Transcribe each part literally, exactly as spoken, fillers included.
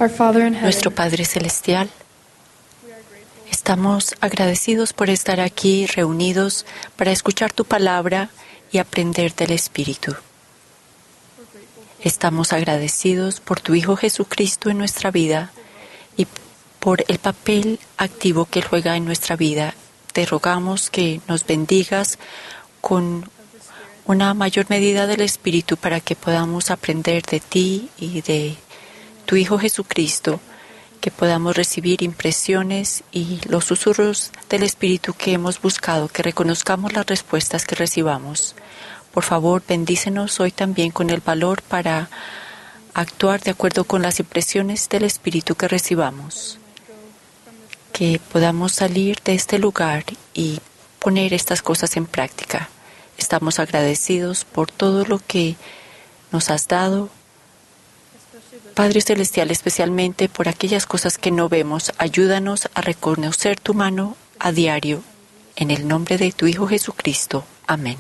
Our Father in heaven, Nuestro Padre Celestial, estamos agradecidos por estar aquí reunidos para escuchar tu palabra y aprender del Espíritu. Estamos agradecidos por tu Hijo Jesucristo en nuestra vida y por el papel activo que Él juega en nuestra vida. Te rogamos que nos bendigas con una mayor medida del Espíritu para que podamos aprender de ti y de tu Hijo Jesucristo, que podamos recibir impresiones y los susurros del Espíritu que hemos buscado, que reconozcamos las respuestas que recibamos. Por favor, bendícenos hoy también con el valor para actuar de acuerdo con las impresiones del Espíritu que recibamos. Que podamos salir de este lugar y poner estas cosas en práctica. Estamos agradecidos por todo lo que nos has dado, Padre Celestial, especialmente por aquellas cosas que no vemos. Ayúdanos a reconocer tu mano a diario. En el nombre de tu Hijo Jesucristo. Amén.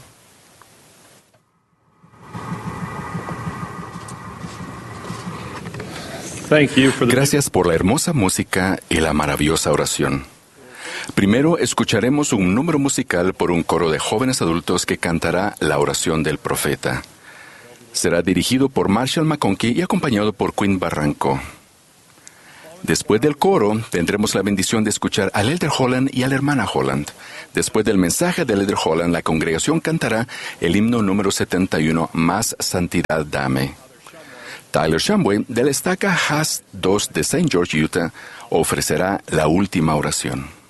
Gracias por la hermosa música y la maravillosa oración. Primero escucharemos un número musical por un coro de jóvenes adultos que cantará la oración del profeta. Será dirigido por Marshall McConkie y acompañado por Quinn Barranco. Después del coro, tendremos la bendición de escuchar al Elder Holland y a la hermana Holland. Después del mensaje del Elder Holland, la congregación cantará el himno número setenta y uno, Más Santidad Dame. Tyler Shamway, de la estaca Haas dos de Saint George, Utah, ofrecerá la última oración.